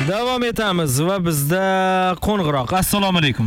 Davom etamiz va bizda qo'ng'iroq. Assalomu alaykum.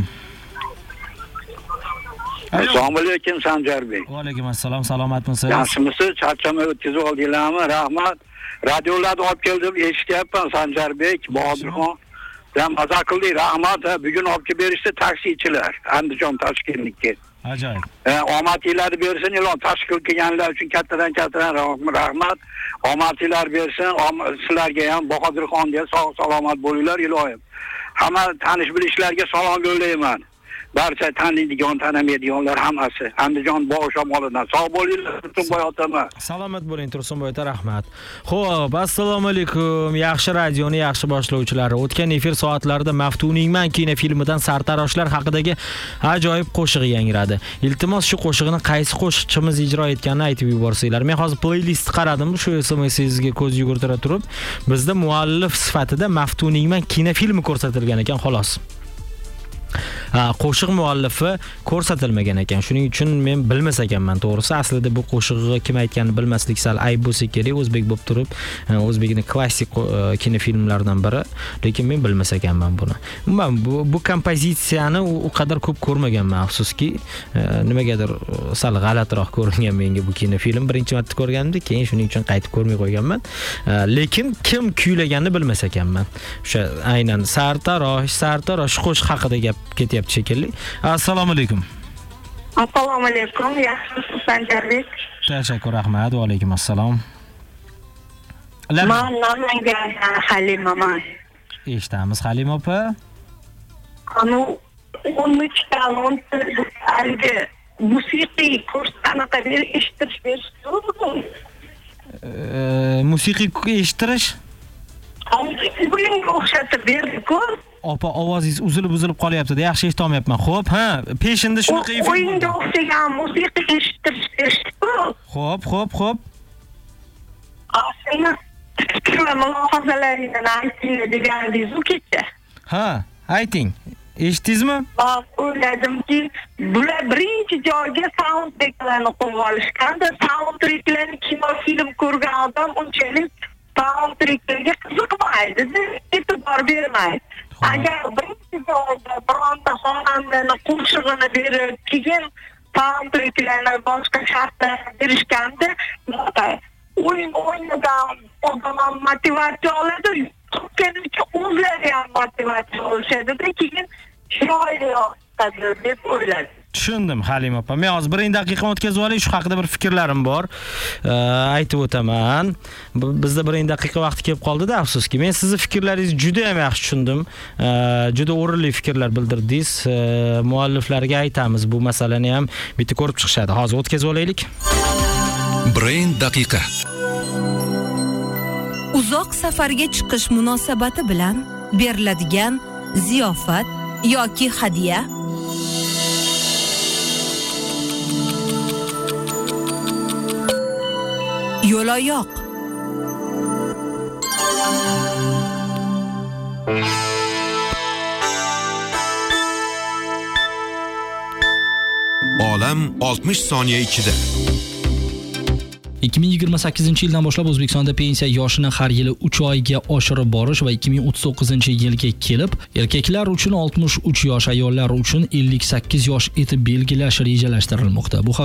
Assalomu alaykum Sanjarbek. Va alaykum assalom. Salomatmisiz? Yaxshimisiz? Charchamay o'tkazib oldinglarmi? Rahmat. Radiolarni olib keldim, eshityapman Sanjarbek, Bodirxon. Ham maza qildik, rahmat. Bugun olib kelib berishdi taksichilar Andijon Toshkentga. Ajoyib. Omadinglarni bersin, ilon tashkil qilganlar uchun kattadan rahmat. Omadinglar bersin, sizlarga ham Bodirxonga sog' salomat bo'linglar, ilohim. Hamma tanish bilishlarga salom yo'llayman. Barcha taniydigan, tanimaydiganlar hammasi Andijon bog' shamolidan sog' bo'linglar, Tursunboy otama. Salomat bo'ling Tursunboy ota, rahmat. Xo'p, assalomu alaykum. Yaxshi radioni yaxshi boshlovchilari. O'tgan efir soatlarida Maftuningman kinofilmidan sartaroshlar haqidagi ajoyib qo'shiq yangradi. Iltimos shu qo'shiqni qaysi qo'shiqchimiz ijro etganini aytib yuborsanglar. Men hozir playlist qaradim, shu SMS-ingizga ko'z yugurtira turib, bizda muallif sifatida Maftuningman kinofilmi ko'rsatilgan ekan, xolos. Qo'shiq muallifi ko'rsatilmagan ekan. Shuning uchun men bilmas ekanman, to'g'risi. Aslida bu qo'shiqni kim aytganini bilmaslik sal ayb bo'lsa kerak. O'zbek bo'lib turib, o'zbekning klassik kinofilmlaridan biri, lekin men bilmas ekanman buni. Umuman bu kompozitsiyani u qadar ko'p ko'rmaganman, afsuski. Nimagadir sal g'alatiroq ko'ringan menga bu kinofilm. Birinchi marta ko'rganimda, keyin shuning uchun qaytib ko'rmay qo'yganman. Lekin kim kuylaganini bilmas ekanman. O'sha aynan sartarosh qo'shiq haqida gap ketyapti shekilli. Assalomu alaykum. Assalomu alaykum. Yaxshimisiz Sanjarbek? Tashakkur, rahmat. Va alaykum assalom. Men Namangan Halimaman. Eshitamiz Halima opa. Anu 13 algi musiqiy kurslarni qanday eshitish berishdi? Musiqiy eshitish? Bunga o'xshatib berdi-ku. Opa, ovozingiz uzilib qolyapti-da, yaxshi eshita olmayapman. Xo'p, peshinda shunaqa efir. O'yinga o'xshagan musiqa eshitish berishdi-ku. Xo'p. Aslida mulohazalaringdan ayting deganingiz-ku kecha. Ayting. Eshitdingizmi? O'yladimki, bular birinchi joyga soundtracklarni qo'yib olishganda, soundtracklarni kinofilm ko'rgan odam unchalik soundtracklarga qiziqmaydi, e'tibor bermaydi. Agar birinchi joyda bironta xonandani qo'shig'ini berib, keyin soundtracklarni boshqa shartlarga berishganda, o'ynagan odam motivatsiya oladi, o'tgan uchun o'zlari ham motivatsiya olishadi-da, keyin chiroyli yoqadi deb o'yladim. Tushundim Halima opa. Men hozir 1 daqiqa o'tkazib olay, shu haqida bir fikrlarim bor. Aytib o'taman. Bizda 1 daqiqa vaqt kelib qoldi-da, afsuski. Men sizning fikrlaringizni juda ham yaxshi tushundim. Juda o'rinli fikrlar bildirdingiz. Mualliflarga aytamiz, bu masalani ham bitta ko'rib chiqishadi. Hozir o'tkazib olaylik. 1 daqiqa. Uzoq safarga chiqish munosabati bilan beriladigan ziyofat yoki hadya yo'loyoq. Olam 60 soniya ichida. 2028-yildan boshlab O'zbekistonda pensiya yoshini har yili 3 oyga oshirib borish va 2039-yilga kelib erkaklar uchun 63 yosh, ayollar uchun 58 yosh etib belgilash rejalashtirilmoqda. Bu